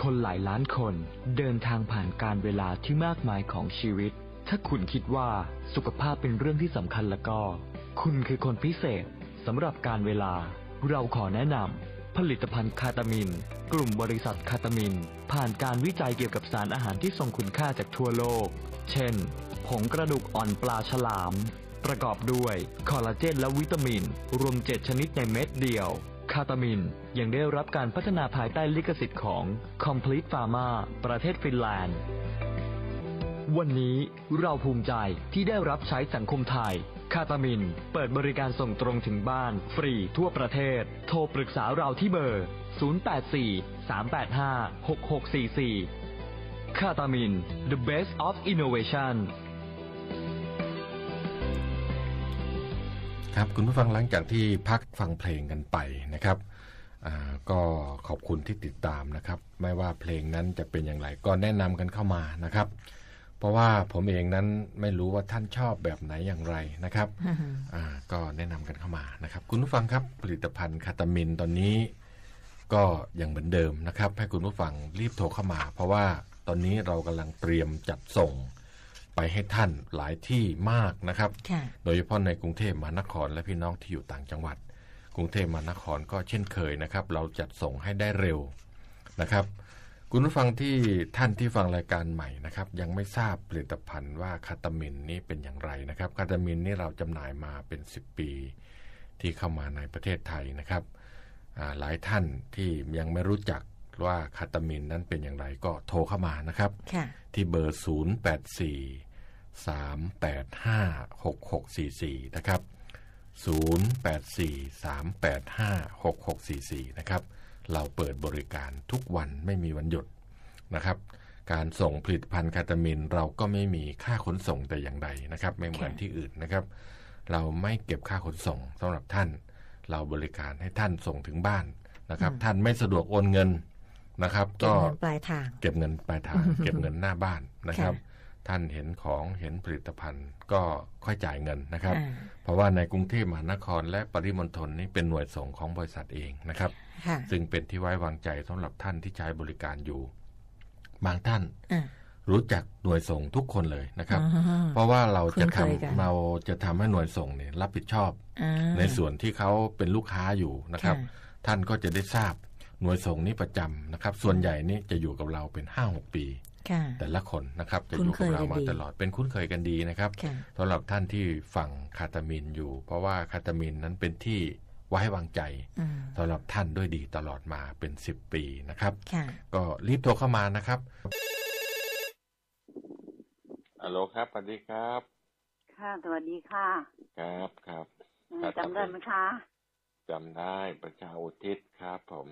คนหลายล้านคนเดินทางผ่านการเวลาที่มากมายของชีวิตถ้าคุณคิดว่าสุขภาพเป็นเรื่องที่สำคัญแล้วก็คุณคือคนพิเศษสำหรับการเวลาเราขอแนะนำผลิตภัณฑ์คาตามินกลุ่มบริษัทคาตามินผ่านการวิจัยเกี่ยวกับสารอาหารที่ทรงคุณค่าจากทั่วโลกเช่นผงกระดูกอ่อนปลาฉลามประกอบด้วยคอลลาเจนและวิตามินรวม7ชนิดในเม็ดเดียวคาตามินยังได้รับการพัฒนาภายใต้ลิขสิทธิ์ของ Complete Pharma ประเทศฟินแลนด์วันนี้เราภูมิใจที่ได้รับใช้สังคมไทยคาตามินเปิดบริการส่งตรงถึงบ้านฟรีทั่วประเทศโทรปรึกษาเราที่เบอร์ 084-385-6644 คาตามิน The Best of Innovation ครับคุณผู้ฟังหลังจากที่พักฟังเพลงกันไปนะครับก็ขอบคุณที่ติดตามนะครับไม่ว่าเพลงนั้นจะเป็นอย่างไรก็แนะนำกันเข้ามานะครับเพราะว่าผมเองนั้นไม่รู้ว่าท่านชอบแบบไหนอย่างไรนะครับก็แนะนำกันเข้ามานะครับคุณผู้ฟังครับผลิตภัณฑ์คาตามินตอนนี้ก็ยังเหมือนเดิมนะครับให้คุณผู้ฟังรีบโทรเข้ามาเพราะว่าตอนนี้เรากำลังเตรียมจัดส่งไปให้ท่านหลายที่มากนะครับโดยเฉพาะในกรุงเทพมหานครและพี่น้องที่อยู่ต่างจังหวัดกรุงเทพมหานครก็เช่นเคยนะครับเราจัดส่งให้ได้เร็วนะครับคุณผู้ฟังที่ท่านที่ฟังรายการใหม่นะครับยังไม่ทราบผลิตภัณฑ์ว่าคาตามินนี้เป็นอย่างไรนะครับคาตามินนี่เราจำหน่ายมาเป็น10ปีที่เข้ามาในประเทศไทยนะครับหลายท่านที่ยังไม่รู้จักว่าคาตามินนั้นเป็นอย่างไรก็โทรเข้ามานะครับที่เบอร์ 084-385-6644 นะครับ 084-385-6644 นะครับเราเปิดบริการทุกวันไม่มีวันหยุดนะครับการส่งผลิตภัณฑ์คาตามินเราก็ไม่มีค่าขนส่งแต่อย่างใดนะครับไม่เหมือนที่อื่นนะครับเราไม่เก็บค่าขนส่งสำหรับท่านเราบริการให้ท่านส่งถึงบ้านนะครับท่านไม่สะดวกโอนเงินนะครับก็เก็บเงินปลายทางเก็บเงินปลายทางเก็บเงินหน้าบ้านนะครับท่านเห็นของเห็นผลิตภัณฑ์ก็ค่อยจ่ายเงินนะครับเพราะว่าในกรุงเทพมหานครและปริมณฑลนี้เป็นหน่วยส่งของบริษัทเองนะครับซึ่งเป็นที่ไว้วางใจสำหรับท่านที่ใช้บริการอยู่บางท่านรู้จักหน่วยส่งทุกคนเลยนะครับเพราะว่าเราจะทำให้หน่วยส่งเนี่ยรับผิดชอบในส่วนที่เขาเป็นลูกค้าอยู่นะครับท่านก็จะได้ทราบหน่วยส่งนี้ประจำนะครับส่วนใหญ่นี่จะอยู่กับเราเป็น 5-6 ปีแต่ละคนนะครับจะอยู่กับเรามาตลอดเป็นคุ้นเคยกันดีนะครับสำหรับท่านที่ฟังคาตามินอยู่เพราะว่าคาตามินนั้นเป็นที่ไว้วางใจสำหรับท่านด้วยดีตลอดมาเป็น10ปีนะครับก็รีบโทรเข้ามานะครับฮัลโหลครับสวัสดีครับค่ะสวัสดีค่ะครับครับจำได้ไหมคะจำได้ประชาอุทิศครับผม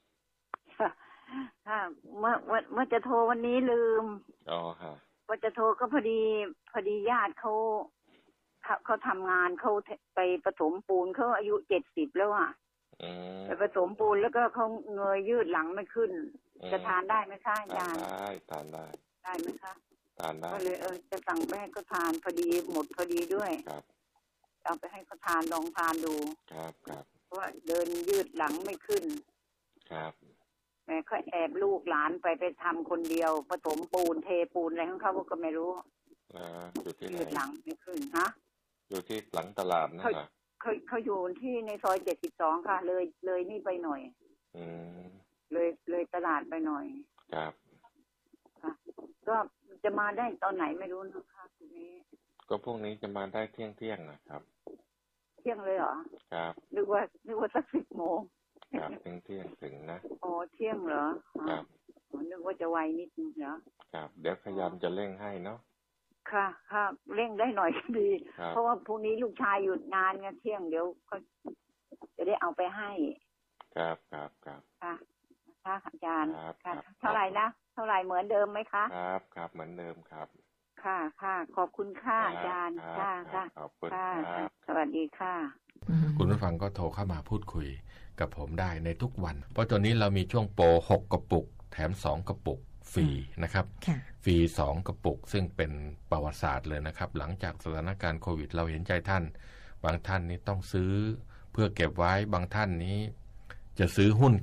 ค่ะเมื่อจะโทรวันนี้ลืมค่ะว่าจะโทรก็พอดีญาติเขาทำงานเขาไปผสมปูนเขาอายุ70แล้วอ่ะไปผสมปูนแล้วก็เขาเงยยืดหลังไม่ขึ้นจะทานได้ไหมคะอาจารย์ทานได้ไหมคะทานได้ก็เลยจะสั่งไปให้เขาทานพอดีหมดพอดีด้วยครับเอาไปให้เขาทานลองทานดูครับเพราะว่าเดินยืดหลังไม่ขึ้นครับแม่เขาแอบลูกหลานไปทำคนเดียวผสมปูนเทปูนอะไรของเขาก็ไม่รู้อยู่ที่ไหนยืดหลังไม่ขึ้นฮะอยู่ที่หลังตลาดนะครับเขาอยู่ที่ในซอย72ค่ะเลยนี่ไปหน่อยเลยตลาดไปหน่อยครับค่ะก็จะมาได้ตอนไหนไม่รู้นะคะทีนี้ก็พวกนี้จะมาได้เที่ยงนะครับเที่ยงเลยเหรอครับนึกว่าสัก10 โมงครับเที่ยงถึงนะอ๋อเที่ยงเหรอครับนึกว่าจะไวนิดนึงเหรอครับเดี๋ยวพยายามจะเร่งให้เนาะค่ะเร่งได้หน่อยก็ดีเพราะว่าพรุ่งนี้ลูกชายหยุดงานไงเที่ยงเดี๋ยวก็จะได้เอาไปให้ครับค่ะอาจารย์ค่ะเท่าไหร่นะเท่าไหร่เหมือนเดิมไหมคะครับเหมือนเดิมครับค่ะขอบคุณค่ะอาจารย์ค่ะขอบคุณครับสวัสดีค่ะคุณผู้ฟังก็โทรเข้ามาพูดคุยกับผมได้ในทุกวันเพราะตอนนี้เรามีช่วงโปร6 กระปุกแถม2 กระปุกฟรีนะครับฟรี2 กระปุกซึ่งเป็นประวัติศาสตร์เลยนะครับหลังจากสถานการณ์โควิดเราเห็นใจท่านบางท่านนี้ต้องซื้อเพื่อเก็บไว้บางท่านนี้จะซื้อหุ้นกัน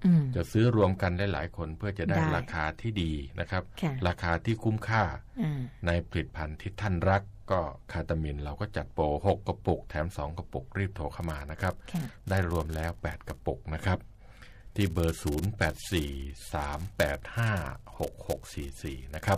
จะซื้อรวมกันได้หลายคนเพื่อจะได้ราคาที่ดีนะครับราคาที่คุ้มค่าในผลิตภัณฑ์ที่ท่านรักก็คาตามินเราก็จัดโปร6กระปุกแถม2กระปุกรีบโทรเข้ามานะครับได้รวมแล้ว8กระปุกนะครับที่เบอร์0843856644นะครับ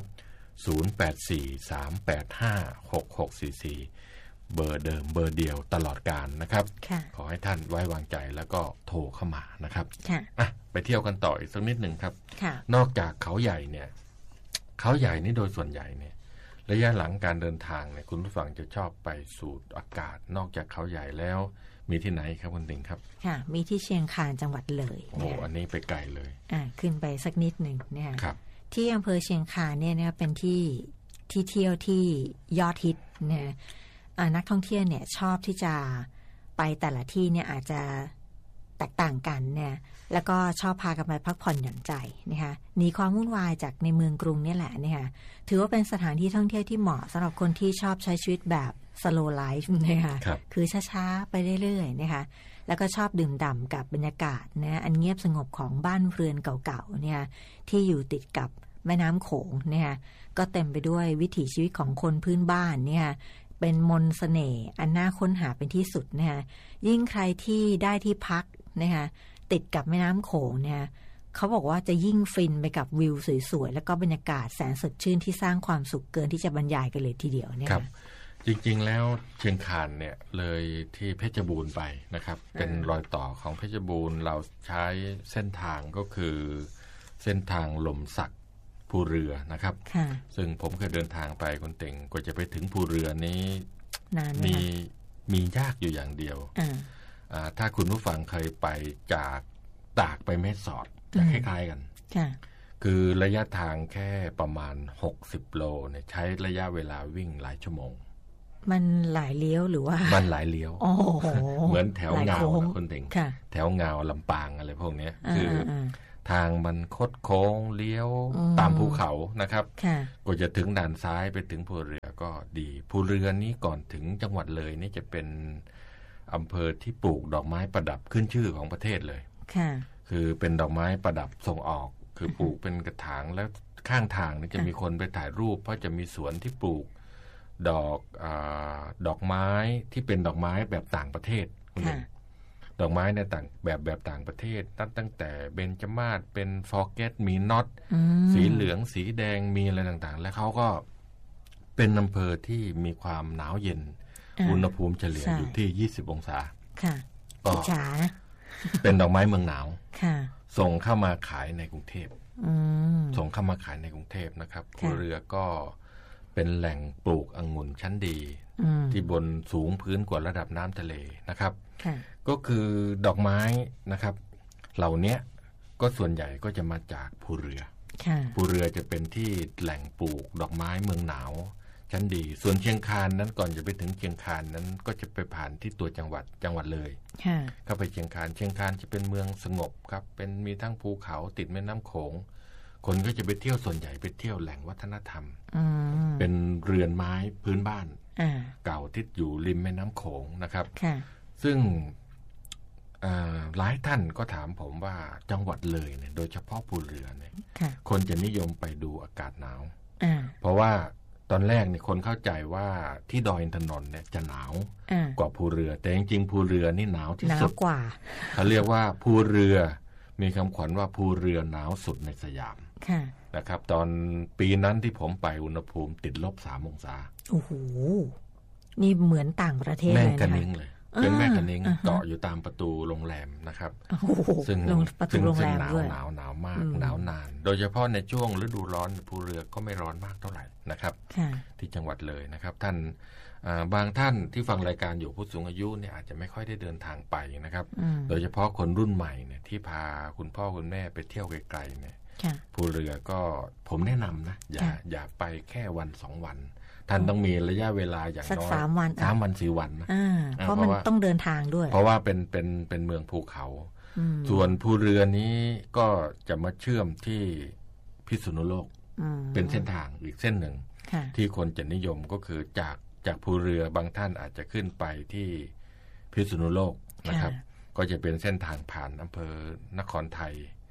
0843856644เบอร์เดิมเบอร์เดียวตลอดกาลนะครับขอให้ท่านไว้วางใจแล้วก็โทรเข้ามานะครับไปเที่ยวกันต่ออีกสักนิดหนึ่งครับนอกจากเขาใหญ่เนี่ยเขาใหญ่นี่โดยส่วนใหญ่เนี่ยระยะหลังการเดินทางเนี่ยคุณผู้ฟังจะชอบไปสูดอากาศนอกจากเขาใหญ่แล้วมีที่ไหนครับคุณติ่งครับค่ะมีที่เชียงคานจังหวัดเลยโอ้อันนี้ไปไกลเลยขึ้นไปสักนิดหนึ่งเนี่ยที่อำเภอเชียงคานเนี่ยนะเป็นที่เที่ยวที่ยอดฮิตเนี่ยนักท่องเที่ยวเนี่ยชอบที่จะไปแต่ละที่เนี่ยอาจจะแตกต่างกันเนี่ยแล้วก็ชอบพากันไปพักผ่อนหย่อนใจนะคะหนีความวุ่นวายจากในเมืองกรุงนี่แหละนะคะถือว่าเป็นสถานที่ท่องเที่ยวที่เหมาะสำหรับคนที่ชอบใช้ชีวิตแบบ slow life นะคะคือช้าๆไปเรื่อยๆนะคะแล้วก็ชอบดื่มด่ำกับบรรยากาศนะอันเงียบสงบของบ้านเรือนเก่าๆเนี่ยที่อยู่ติดกับแม่น้ำโขงนะคะก็เต็มไปด้วยวิถีชีวิตของคนพื้นบ้านเนี่ยเป็นมนต์เสน่ห์อันน่าค้นหาเป็นที่สุดนะคะยิ่งใครที่ได้ที่พักนะคะติดกับแม่น้ำโขงเนี่ยเขาบอกว่าจะยิ่งฟินไปกับวิวสวยๆแล้วก็บรรยากาศแสนสดชื่นที่สร้างความสุขเกินที่จะบรรยายกันเลยทีเดียวเนี่ยครับจริงๆแล้วเชียงคานเนี่ยเลยที่เพชรบูรณ์ไปนะครับเป็นรอยต่อของเพชรบูรณ์เราใช้เส้นทางก็คือเส้นทางลมสักภูเรือนะครับซึ่งผมเคยเดินทางไปคนเต่งกว่าจะไปถึงภูเรือนี้มียากอยู่อย่างเดียวถ้าคุณผู้ฟังเคยไปจากตากไปแม่สอดจะคล้ายๆกันคือระยะทางแค่ประมาณ60โลเนี่ยใช้ระยะเวลาวิ่งหลายชั่วโมงมันหลายเลี้ยวหรือว่ามันหลายเลี้ยวเหมือนแถวเงาคนเต่งแถวเงาลำปางอะไรพวกนี้คือทางมันคดโค้งเลี้ยวตามภูเขานะครับกว่าจะถึงด่านซ้ายไปถึงภูเรือก็ดีภูเรือนี้ก่อนถึงจังหวัดเลยนี่จะเป็นอำเภอที่ปลูกดอกไม้ประดับขึ้นชื่อของประเทศเลยคือเป็นดอกไม้ประดับส่งออกคือปลูกเป็นกระถางแล้วข้างทางนี่จะมีคนไปถ่ายรูปเพราะจะมีสวนที่ปลูกดอกไม้ที่เป็นดอกไม้แบบต่างประเทศดอกไม้ในต่างแบบต่างประเทศตั้งแต่เบญจมาศเป็นฟอร์เกตมีน็อตสีเหลืองสีแดงมีอะไรต่างๆและเขาก็เป็นอำเภอที่มีความหนาวเย็นอุณหภูมิเฉลี่ยอยู่ที่20องศาก็เป็นดอกไม้เมืองหนาวส่งเข้ามาขายในกรุงเทพส่งเข้ามาขายในกรุงเทพนะครับภูเรือก็เป็นแหล่งปลูกองุ่นชั้นดีที่บนสูงพื้นกว่าระดับน้ำทะเลนะครับก็คือดอกไม้นะครับเหล่านี้ก็ส่วนใหญ่ก็จะมาจากภูเรือภูเรือจะเป็นที่แหล่งปลูกดอกไม้เมืองหนาวชั้นดีส่วนเชียงคานนั้นก่อนจะไปถึงเชียงคานนั้นก็จะไปผ่านที่ตัวจังหวัดเลยเข้าไปเชียงคานจะเป็นเมืองสงบครับเป็นมีทั้งภูเขาติดแม่น้ำโขงคนก็จะไปเที่ยวส่วนใหญ่ไปเที่ยวแหล่งวัฒนธรรมเป็นเรือนไม้พื้นบ้านเก่าที่อยู่ริมแม่น้ำโขงนะครับซึ่งหลายท่านก็ถามผมว่าจังหวัดเลยเนี่ยโดยเฉพาะภูเรือเนี่ยคนจะนิยมไปดูอากาศหนาวเพราะว่าตอนแรกเนี่ยคนเข้าใจว่าที่ดอยอินทนนท์เนี่ยจะหนาวกว่าภูเรือแต่จริงๆภูเรือนี่หนาวที่สุดกว่าเขาเรียกว่าภูเรือมีคำขวัญว่าภูเรือหนาวสุดในสยามนะครับตอนปีนั้นที่ผมไปอุณหภูมิติดลบ3องศาโอ้โหนี่เหมือนต่างประเทศเลยนะแม่กะนิ้งเลยเป็นแม่กะนิ้งเกาะอยู่ตามประตูโรงแรมนะครับซึ่งหนาวมากหนาวนานโดยเฉพาะในช่วงฤดูร้อนภูเรือก็ไม่ร้อนมากเท่าไหร่นะครับที่จังหวัดเลยนะครับท่านบางท่านที่ฟังรายการอยู่ผู้สูงอายุเนี่ยอาจจะไม่ค่อยได้เดินทางไปนะครับโดยเฉพาะคนรุ่นใหม่เนี่ยที่พาคุณพ่อคุณแม่ไปเที่ยวไกลๆเนี่ยภูเรือก็ผมแนะนำนะอย่าไปแค่วัน2วันท่านต้องมีระยะเวลาอย่างน้อย3 วัน4 วันนะเพราะมันต้องเดินทางด้วยเพราะว่าเป็นเมืองภูเขาส่วนภูเรือนี้ก็จะมาเชื่อมที่พิษณุโลกเป็นเส้นทางอีกเส้นหนึ่งที่คนจะนิยมก็คือจากภูเรือบางท่านอาจจะขึ้นไปที่พิษณุโลกนะครับก็จะเป็นเส้นทางผ่านอำเภอนครไทย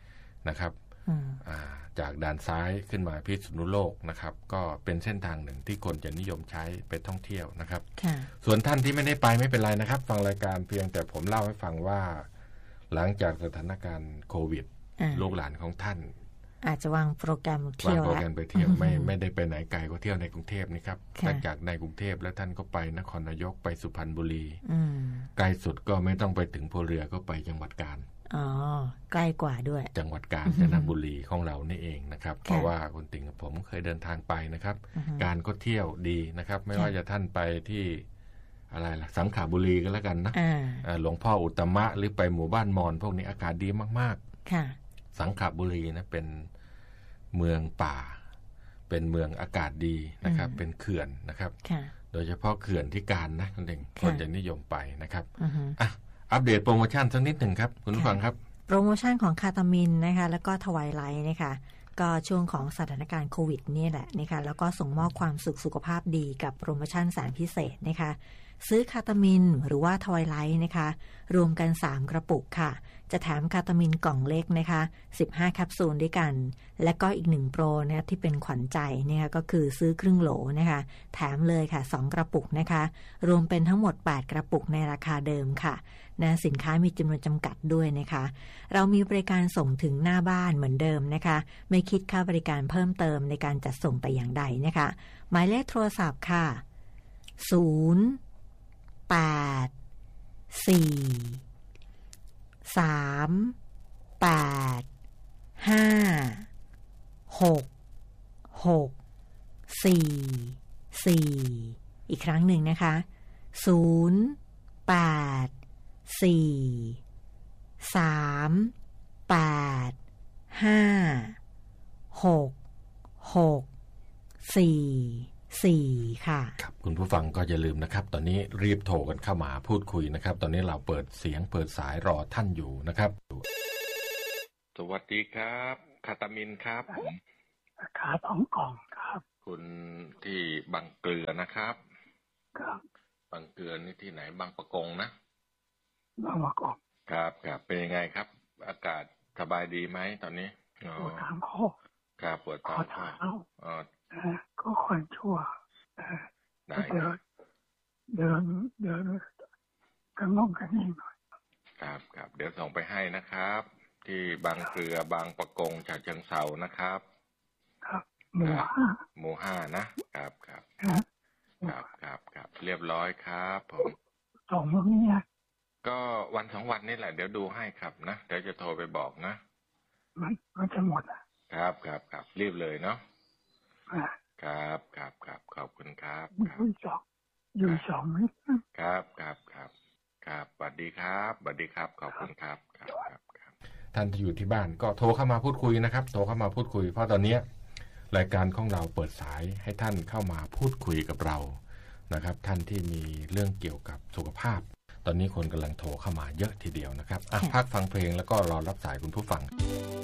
นะครับจากด่านซ้ายขึ้นมาพิษณุโลกนะครับก็เป็นเส้นทางหนึ่งที่คนจะนิยมใช้ไปท่องเที่ยวนะครับส่วนท่านที่ไม่ได้ไปไม่เป็นไรนะครับฟังรายการเพียงแต่ผมเล่าให้ฟังว่าหลังจากสถานการณ์โควิดลูกหลานของท่านอาจจะวางโปรแกรมเที่ยววางโปรแกรมไปเที่ยวไม่ได้ไปไหนไกลก็เที่ยวในกรุงเทพนี่ครับจากในกรุงเทพแล้วท่านก็ไปนครนายกไปสุพรรณบุรีไกลสุดก็ไม่ต้องไปถึงภูเรือก็ไปจังหวัดกาญใกล้กว่าด้วยจังหวัดกาญจนบุรีของเรานี่เองนะครับเพราะว่าคุณติ๋งกับผมเคยเดินทางไปนะครับการก็เที่ยวดีนะครับไม่ว่าจะท่านไปที่อะไรล่ะสังขบุรีก็แล้วกันนะหลวงพ่ออุตตมะหรือไปหมู่บ้านมอญพวกนี้อากาศดีมากๆสังขบุรีนะเป็นเมืองป่าเป็นเมืองอากาศดีนะครับเป็นเขื่อนนะครับโดยเฉพาะเขื่อนที่กาญนะคุณติ๋งคนจะนิยมไปนะครับอัปเดตโปรโมชั่นสักนิดหนึ่งครับคุณผู้ฟังครับโปรโมชั่นของคาตามินนะคะแล้วก็ทวายไลท์นะคะก็ช่วงของสถานการณ์โควิดนี่แหละนะคะแล้วก็ส่งมอบความสุขภาพดีกับโปรโมชั่นแสนพิเศษนะคะซื้อคาตามินหรือว่าทวายไลท์นะคะรวมกัน3กระปุกค่ะจะแถมคาตามินกล่องเล็กนะคะ15แคปซูลด้วยกันและก็อีก1โปรนะที่เป็นขวัญใจเนี่ยก็คือซื้อครึ่งโหลนะคะแถมเลยค่ะ2กระปุกนะคะรวมเป็นทั้งหมด8กระปุกในราคาเดิมค่ะนะสินค้ามีจำนวนจำกัดด้วยนะคะเรามีบริการส่งถึงหน้าบ้านเหมือนเดิมนะคะไม่คิดค่าบริการเพิ่มเติมในการจัดส่งแต่อย่างใดนะคะหมายเลขโทรศัพท์ค่ะอีกครั้งหนึ่งนะคะ084-384-3664ค่ะครับคุณผู้ฟังก็อย่าลืมนะครับตอนนี้รีบโทรกันเข้ามาพูดคุยนะครับตอนนี้เราเปิดเสียงเปิดสายรอท่านอยู่นะครับสวัสดีครับคาตามินครับครับ2 กล่องครับคุณที่บางเกลือนะครับครับบางเกลือนี่ที่ไหนบางปะกงนะบางปะกงครับครับเป็นยังไงครับอากาศสบายดีไหมตอนนี้ปวดท้องคอครับปวดท้องก็คนชั่วเดินกันงงกันนิ่งหน่อยครับครับเดี๋ยวส่งไปให้นะครับที่บางเกลือบางปะกงฉะเชิงเทรานะครับครับหมู่ 5นะครับครับครับเรียบร้อยครับผมส่งวันนี้ก็วัน2 วันนี่แหละเดี๋ยวดูให้ครับนะเดี๋ยวจะโทรไปบอกนะมันจะหมดครับรีบเลยเนาะครับขอบคุณครับอยู่2 นิดครับสวัสดีครับขอบคุณครับท่านที่อยู่ที่บ้านก็โทรเข้ามาพูดคุยนะครับโทรเข้ามาพูดคุยเพราะตอนนี้รายการของเราเปิดสายให้ท่านเข้ามาพูดคุยกับเรานะครับท่านที่มีเรื่องเกี่ยวกับสุขภาพตอนนี้คนกำลังโทรเข้ามาเยอะทีเดียวนะครับพักฟังเพลงแล้วก็รอรับสายคุณผู้ฟัง